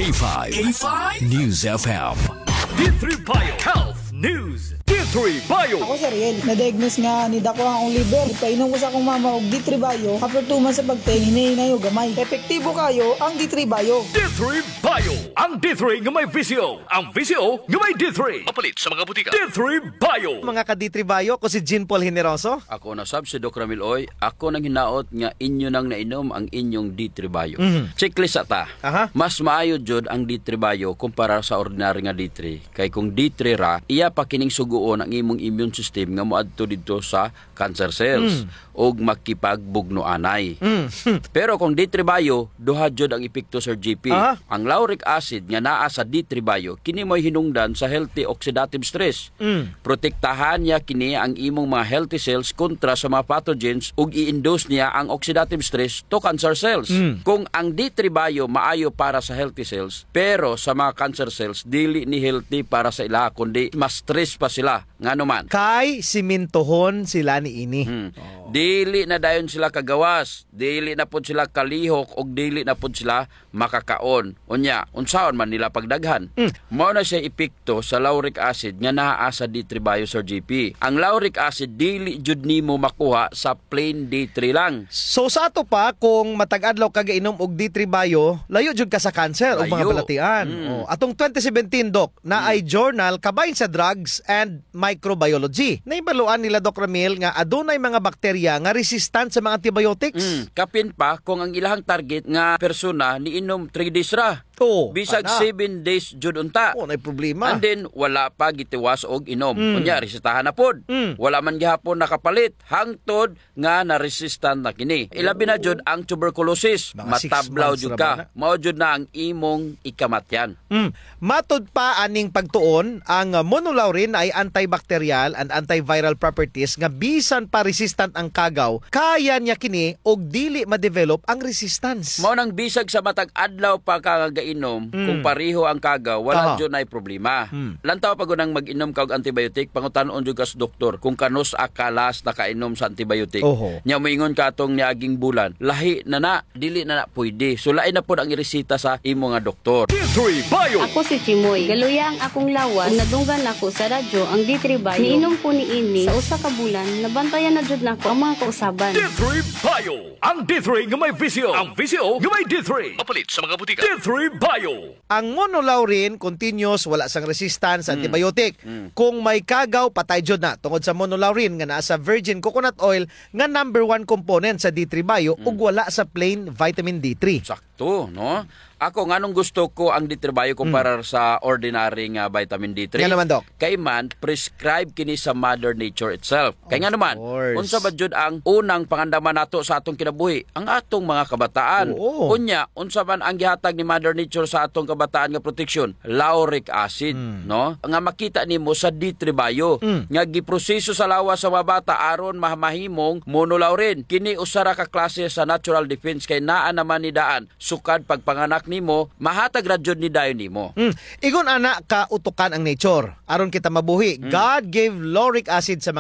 K5 News FM. D3 Bio Health News. D3 Bio. Ako si Riel, na-diagnose nga ni dako ang akong liver. Ipainom ko sa akong mama og D3 Bio. After 2 months sa pagtayin, hinahinay o gamay. Epektibo kayo ang D3 Bio. D3 Bio. Ang D3 nga may VCO. Ang VCO nga may D3. Mapalit sa mga butika. D3 Bio. Mga ka-D3 Bio, ko si Jean Paul Generoso. Ako na sab si Doc Ramil Oy, ako nang hinaot nga inyo nang nainom ang inyong D3 Bio. Checklist ata. Aha. Mas maayo jud ang D3 Bio kumpara sa ordinary nga D3. Kay kung D3 ra, iya pa kining suguon ang imong immune system nga moadto didto sa cancer cells ug makipagbugno anay. Pero kung D3 Bio, duha jud ang epekto Sir GP. Aha. Ang lauric acid nga naa sa D3 Bio kini mo'y hinungdan sa healthy oxidative stress. Protektahan niya kini ang imong mga healthy cells kontra sa mga pathogens ug i-induce niya ang oxidative stress to cancer cells. Kung ang D3 Bio maayo para sa healthy cells, pero sa mga cancer cells dili ni healthy para sa ila kundi mas stress pa sila ngano man. Kay simintohon sila ni ini. Dili na dayon sila kagawas, dili na pud sila kalihok ug dili na pud sila makakaon. Unya, unsaon man nila pagdaghan. Mao na siya epekto sa lauric acid nga naa sa D3 Bio Sir GP. Ang lauric acid dili jud nimo makuha sa plain D3 lang. So sa ato pa, kung matag-adlaw ka gainom og D3 Bio, layo jud ka sa cancer o mga Layo. balatian. Atong 2017, Doc, na ay journal kabahin sa drugs and microbiology. Naibaluan nila, Doc Ramil, nga adunay mga bakterya nga resistant sa mga antibiotics. Kapin pa kung ang ilahang target nga persona niinom 3 days ra. Oo, Bisag ana. 7 days jud unta. Oh, nay problema. And then wala pa gitiwas og inom. Unya resetahan na pod. Wala man gihapon nakapalit hangtod nga na-resistant na kini. Ilabi na jud ang tuberculosis. Mga 6 Matablaw months jud ra ba ka. na? Mao jud na ang imong ikamatyan. Matod pa aning pagtuon, ang monolaurin ay antibacterial and antiviral properties nga bisan pa resistant ang kagaw, kaya niya kini og dili ma-develop ang resistance. Mao nang bisag sa matag adlaw pa ka nga gainom, kung pareho ang kagaw, Aha. wala jud nay problema. Lantaw pa gunang mag-inom ka og antibiotic, pangutan-on jud ka sa doktor kung kanus akalas nakainom sa antibiotic. Oho. Nya moingon ka atong niaging bulan, lahi na dili na pwede. Sulain na pod ang iresita sa imo nga doktor. D3 Bio. Ako si Chimoy. Galuya ang akong lawas. Ug nadunggan ako sa radyo ang D3 Bio. Niinom ko ni ini sa usa ka bulan. Nabantayan na jud nako ang mga kausaban. D3 Bio. Ang D3 nga may VCO. Ang VCO nga may D3. Mapalit sa mga butika. D3 Bio. Ang monolaurin continuous, wala sang resistance sa antibiotic. Kung may kagaw, patay jud na tungod sa monolaurin nga naa sa virgin coconut oil nga number 1 component sa D3 Bio ug wala sa plain vitamin D3. Sakto, no? Ako nganong gusto ko ang D3 Bio kumpara sa ordinary nga vitamin D3. Nga naman, Doc. Kay man prescribe kini sa Mother Nature itself. Kay nga naman, course. unsa ba jud ang unang pangandaman nato sa atong kinabuhi? Ang atong mga kabataan. Oo. Unya, unsa man ang gihatag ni Mother Nature sa atong kabataan nga proteksyon? Lauric acid, no? Nga makita nimo sa D3 Bio nga giproseso sa lawas sa mga bata aron mahimong monolaurin. Kini usara ka klase sa natural defense kay naa naman ni daan sukad pagpanganak nimo mahatag ra jud ni dayon nimo. Igon ana ka utukan ang nature aron kita mabuhi. God gave lauric acid sa mga